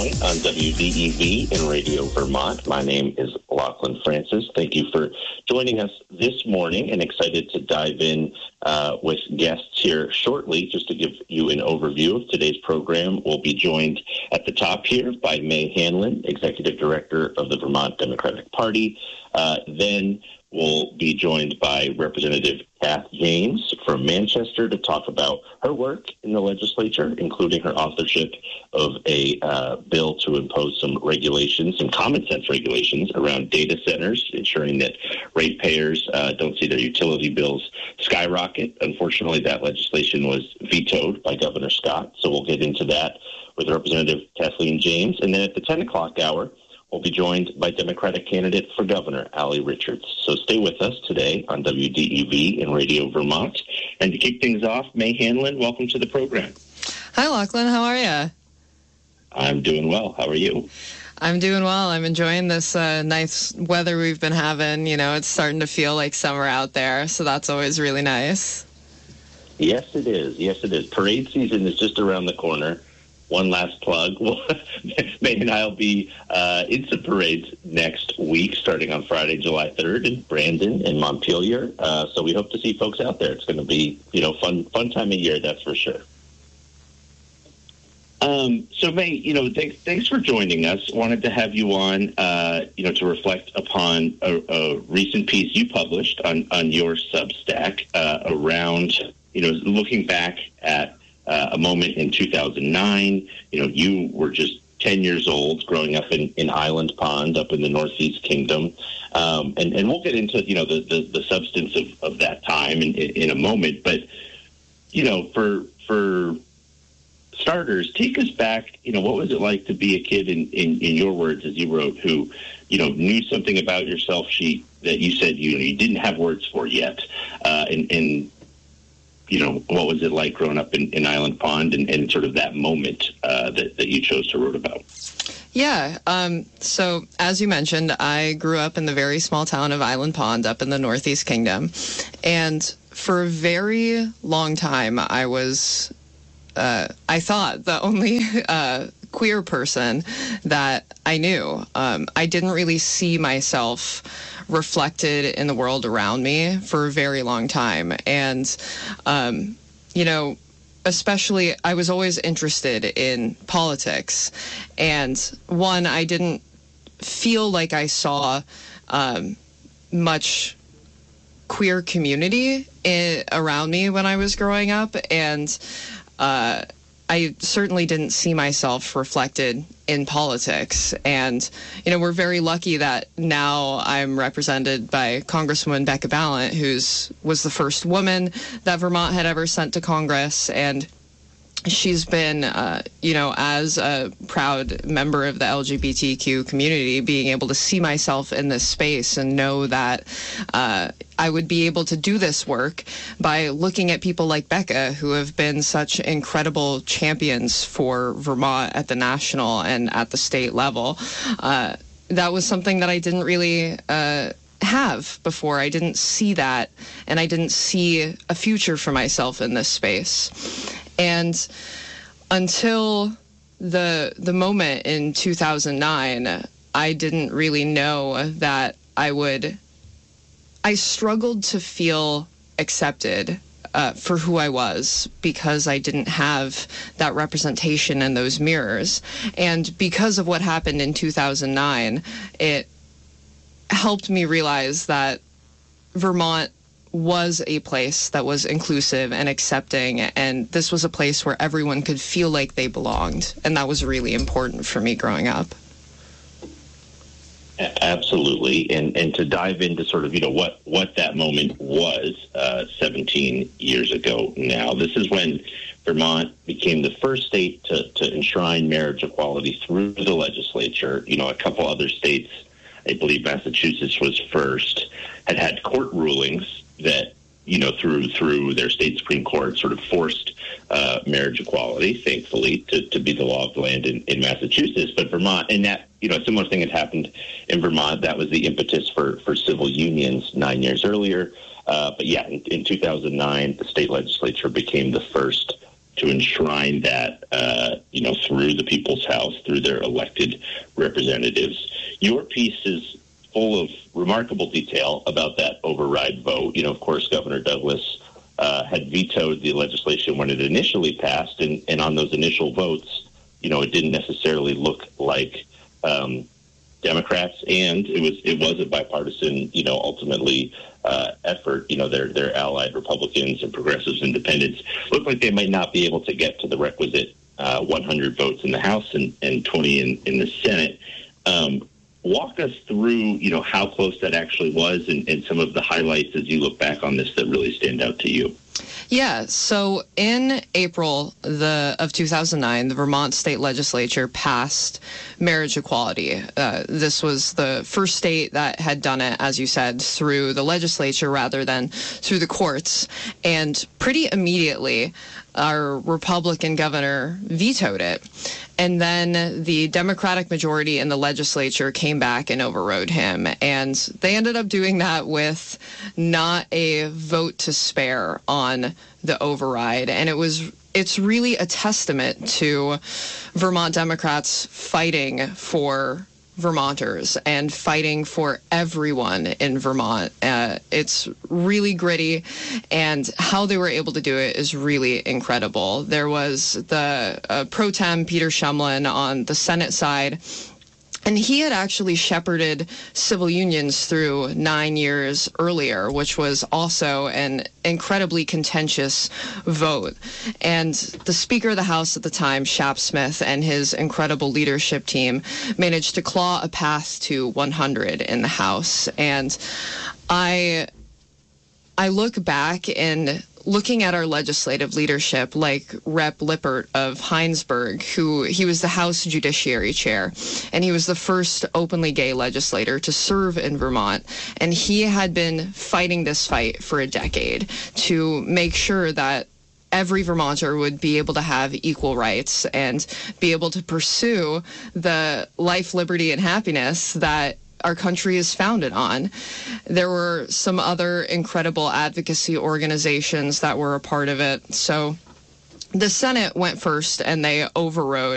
Point on WDEV in Radio Vermont. My name is Lachlan Francis. Thank you for joining us this morning, and excited to dive in with guests here shortly. Just to give you an overview of today's program, we'll be joined at the top here by May Hanlon, Executive Director of the Vermont Democratic Party. Then we'll be joined by Representative Kath James from Manchester to talk about her work in the legislature, including her authorship of a bill to impose some regulations, some common sense regulations around data centers, ensuring that ratepayers don't see their utility bills skyrocket. Unfortunately, that legislation was vetoed by Governor Scott, so we'll get into that with Representative Kathleen James. And then at the 10 o'clock hour, we'll be joined by Democratic candidate for governor, Allie Richards. So stay with us today on WDEV and Radio Vermont. And to kick things off, May Hanlon, welcome to the program. Hi, Lachlan. How are you? I'm doing well. How are you? I'm doing well. I'm enjoying this nice weather we've been having. You know, it's starting to feel like summer out there, so that's always really nice. Yes, it is. Yes, it is. Parade season is just around the corner. One last plug. May and I will be in some parades next week, starting on Friday, July 3rd in Brandon and Montpelier. So we hope to see folks out there. It's going to be, fun time of year, that's for sure. So May, thanks for joining us. Wanted to have you on, to reflect upon a recent piece you published on your Substack around, looking back at a moment in 2009. You were just 10 years old, growing up in Island Pond, up in the Northeast Kingdom, and we'll get into the substance of that time in a moment. But for starters, take us back. What was it like to be a kid in your words, as you wrote, who knew something about yourself that you said you didn't have words for yet, and what was it like growing up in Island Pond and sort of that moment that you chose to write about? Yeah. So as you mentioned, I grew up in the very small town of Island Pond up in the Northeast Kingdom. And for a very long time, I thought the only queer person that I knew. I didn't really see myself reflected in the world around me for a very long time. And, especially I was always interested in politics. And one, I didn't feel like I saw much queer community around me when I was growing up. And I certainly didn't see myself reflected in politics. And, we're very lucky that now I'm represented by Congresswoman Becca Balint, who was the first woman that Vermont had ever sent to Congress. And she's been, as a proud member of the LGBTQ community, being able to see myself in this space and know that I would be able to do this work by looking at people like Becca, who have been such incredible champions for Vermont at the national and at the state level. That was something that I didn't really have before. I didn't see that, and I didn't see a future for myself in this space. And until the moment in 2009, I didn't really know that I struggled to feel accepted for who I was, because I didn't have that representation in those mirrors. And because of what happened in 2009, it helped me realize that Vermont was a place that was inclusive and accepting, and this was a place where everyone could feel like they belonged, and that was really important for me growing up. Absolutely, and to dive into sort of what that moment was 17 years ago now. This is when Vermont became the first state to enshrine marriage equality through the legislature. A couple other states, I believe Massachusetts was first, had court rulings that, through their state Supreme Court sort of forced marriage equality, thankfully, to be the law of the land in Massachusetts. But Vermont, and that, a similar thing had happened in Vermont. That was the impetus for civil unions 9 years earlier. But yeah, in 2009, the state legislature became the first to enshrine that, through the People's House, through their elected representatives. Your piece is full of remarkable detail about that override vote. Of course, Governor Douglas had vetoed the legislation when it initially passed, and on those initial votes, it didn't necessarily look like Democrats, and it was a bipartisan, ultimately effort. Their allied Republicans and progressives, independents looked like they might not be able to get to the requisite 100 votes in the House and 20 in the Senate. Walk us through, how close that actually was and some of the highlights as you look back on this that really stand out to you. Yeah, so in April of 2009, the Vermont state legislature passed marriage equality. This was the first state that had done it, as you said, through the legislature rather than through the courts. And pretty immediately, our Republican governor vetoed it. And then the Democratic majority in the legislature came back and overrode him. And they ended up doing that with not a vote to spare on the override. And it's really a testament to Vermont Democrats fighting for Vermonters and fighting for everyone in Vermont. It's really gritty, and how they were able to do it is really incredible. There was the pro tem Peter Shumlin on the Senate side, and he had actually shepherded civil unions through 9 years earlier, which was also an incredibly contentious vote. And the Speaker of the House at the time, Shap Smith, and his incredible leadership team managed to claw a path to 100 in the House. And I look back and looking at our legislative leadership, like Rep. Lippert of Heinsberg, he was the House Judiciary Chair, and he was the first openly gay legislator to serve in Vermont. And he had been fighting this fight for a decade to make sure that every Vermonter would be able to have equal rights and be able to pursue the life, liberty, and happiness that our country is founded on. There were some other incredible advocacy organizations that were a part of it. So the Senate went first, and they overrode